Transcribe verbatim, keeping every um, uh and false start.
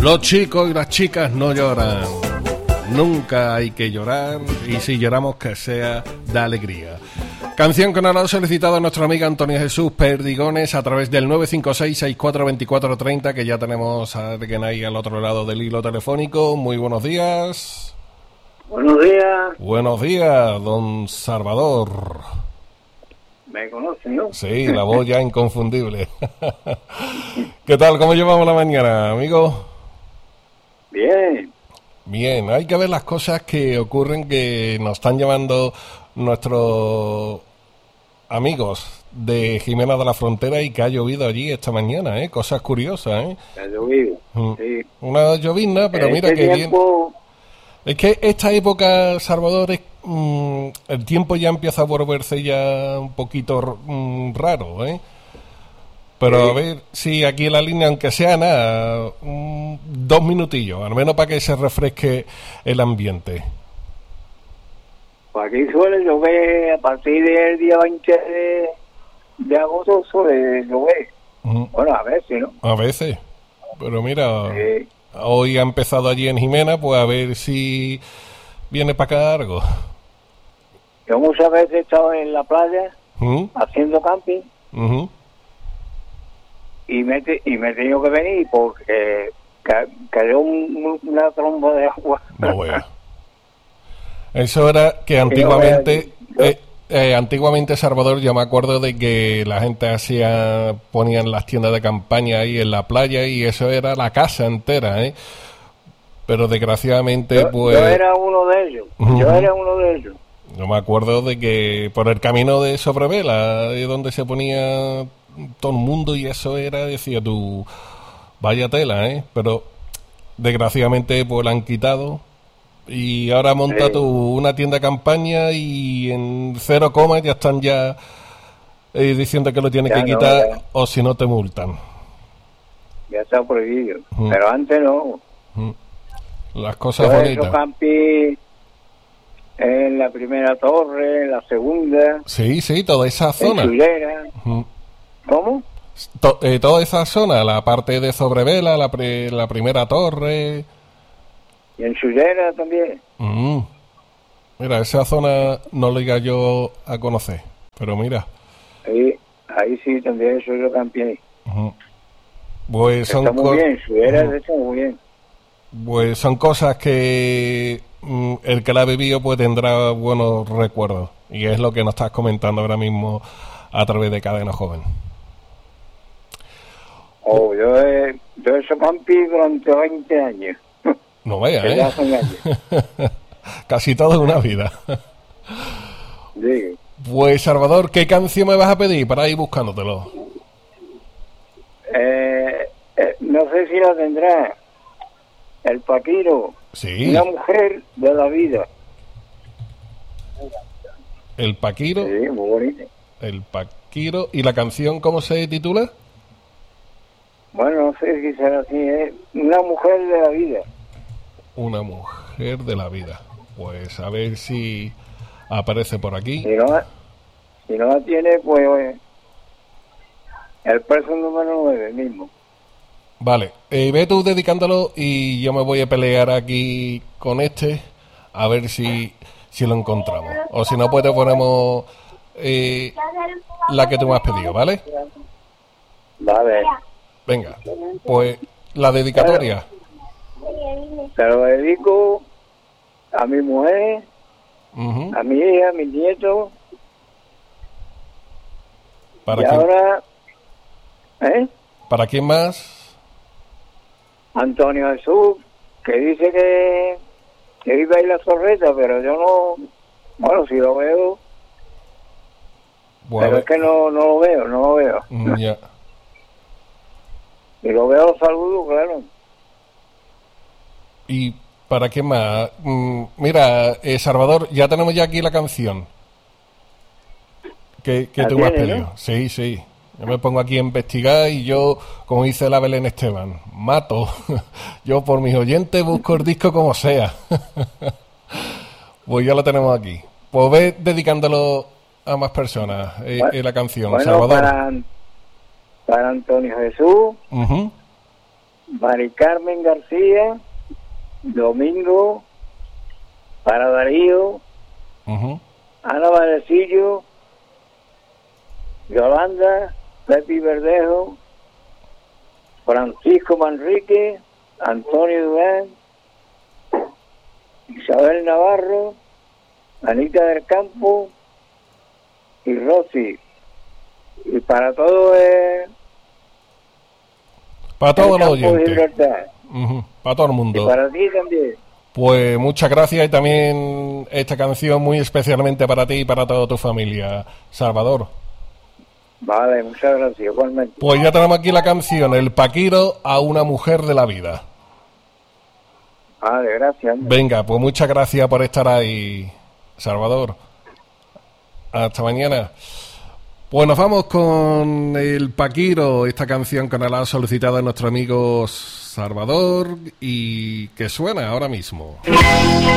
Los chicos y las chicas no lloran. Nunca hay que llorar, y si lloramos que sea de alegría. Canción que nos ha solicitado nuestra amiga Antonio Jesús Perdigones a través del nueve cinco seis, seis cuatro dos cuatro tres cero, que ya tenemos a alguien ahí al otro lado del hilo telefónico. Muy buenos días. Buenos días. Buenos días, don Salvador. ¿Me conocen, no? Sí, la voz ya inconfundible. ¿Qué tal? ¿Cómo llevamos la mañana, amigo? Bien. Bien, hay que ver las cosas que ocurren, que nos están llevando nuestros amigos de Jimena de la Frontera, y que ha llovido allí esta mañana, ¿eh? Cosas curiosas, ¿eh? Ha llovido, mm. sí. Una llovizna, pero mira este que tiempo... bien. Es que esta época, Salvador, es, mmm, el tiempo ya empieza a volverse ya un poquito mmm, raro, ¿eh? Pero sí. A ver si aquí en la línea, aunque sea nada, um, dos minutillos, al menos para que se refresque el ambiente. Pues aquí suele llover a partir del día veinte de, de agosto, suele llover. Uh-huh. Bueno, a veces, ¿no? A veces, pero mira, sí. Hoy ha empezado allí en Jimena, pues a ver si viene para acá algo. Yo muchas veces he estado en la playa uh-huh. haciendo camping. Uh-huh. Y me, y me he tenido que venir porque ca, cayó un, una tromba de agua. No vea. Eso era que antiguamente, yo, eh, eh, antiguamente, Salvador, yo me acuerdo de que la gente hacía, ponían las tiendas de campaña ahí en la playa, y eso era la casa entera, ¿eh? Pero desgraciadamente, yo, pues... Yo era uno de ellos, uh-huh. yo era uno de ellos. Yo me acuerdo de que por el camino de Sobrevela, donde se ponía todo el mundo, y eso era, decía tú, vaya tela, ¿eh? Pero desgraciadamente pues la han quitado, y ahora monta sí. tú una tienda de campaña y en cero coma ya están ya eh, diciendo que lo tienes ya que no, quitar ya. O si no te multan. Ya está prohibido, uh-huh. pero antes no. Uh-huh. Las cosas Yo bonitas. Campi en la primera torre, en la segunda. Sí, sí, toda esa zona. En Chulera. Uh-huh. ¿Cómo? To, eh, toda esa zona, la parte de Sobrevela, la, pre, la primera torre. Y en Chulera también. Mm. Mira, esa zona no la iba yo a conocer, pero mira. Ahí, ahí sí también soy yo campeón. Uh-huh. Pues son está muy co- bien, Chulera uh-huh. está muy bien. Pues son cosas que mm, el que la ha vivido pues tendrá buenos recuerdos, y es lo que nos estás comentando ahora mismo a través de Cadena Joven. Oh, yo he, yo he hecho campi durante veinte años. No veas, ¿eh? Casi toda una vida. Sí. Pues, Salvador, ¿qué canción me vas a pedir para ir buscándotelo? Eh, eh, no sé si la tendrá. El Paquiro. Sí. Una mujer de la vida. El Paquiro. Sí, muy bonito. El Paquiro. ¿Y la canción cómo se titula? Bueno, no sé si será así, ¿eh? Una mujer de la vida. Una mujer de la vida. Pues a ver si aparece por aquí. Si no, si no la tiene, pues el preso número nueve mismo. Vale, eh, ve tú dedicándolo y yo me voy a pelear aquí con este a ver si, si lo encontramos. O si no, pues te ponemos eh, la que tú me has pedido, ¿vale? Vale. Venga, pues la dedicatoria. Se lo dedico a mi mujer, uh-huh. a mi hija, a mis nietos. ¿Para y quién? ahora, ¿eh? ¿Para quién más? Antonio Jesús, que dice que, que vive ahí la Torreta, pero yo no, bueno, si lo veo, bueno, pero es que no, no lo veo, no lo veo. Mm, ya. Si lo veo, saludo, claro. ¿Y para qué más? Mm, mira, eh, Salvador, ya tenemos ya aquí la canción que, que tú me has pedido. ¿No? Sí, sí. Yo me pongo aquí a investigar y yo, como dice la Belén Esteban, mato. Yo por mis oyentes busco el disco como sea. Pues ya lo tenemos aquí. Pues ve dedicándolo a más personas, eh, bueno, eh, la canción, bueno, Salvador. Para, para Antonio Jesús, uh-huh. Mari Carmen García, Domingo, para Darío, uh-huh. Ana Valecillo, Yolanda, Pepi Verdejo, Francisco Manrique, Antonio Durán, Isabel Navarro, Anita del Campo y Rosy. Y para todo es... Para todos los Campo de oyentes. Gibraltar. Uh-huh. Para todo el mundo. Y para ti también. Pues muchas gracias y también esta canción muy especialmente para ti y para toda tu familia, Salvador. Vale, muchas gracias, igualmente. Pues ya tenemos aquí la canción, El Paquiro a una mujer de la vida. Vale, gracias. Venga, pues muchas gracias por estar ahí, Salvador. Hasta mañana. Pues nos vamos con El Paquiro, esta canción que nos la ha solicitado nuestro amigo Salvador y que suena ahora mismo.